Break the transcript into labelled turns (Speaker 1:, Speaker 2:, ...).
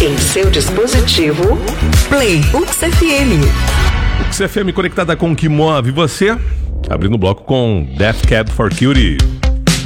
Speaker 1: Em seu dispositivo, Play UX FM.
Speaker 2: UX FM conectada com o que move você. Abrindo o bloco com Death Cab for Cutie.